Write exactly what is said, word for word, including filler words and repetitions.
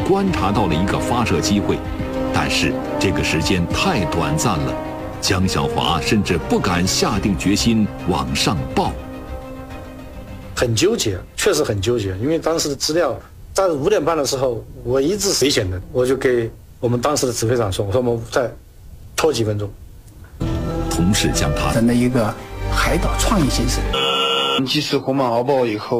观察到了一个发射机会，但是这个时间太短暂了，江小华甚至不敢下定决心往上报。 很纠结，确实很纠结，因为当时的资料在五点半的时候，我一直危险的，我就给我们当时的指挥长说，我说我们再拖几分钟。 同事将他整了一个海岛创意形式。 即使火马饵堡以后。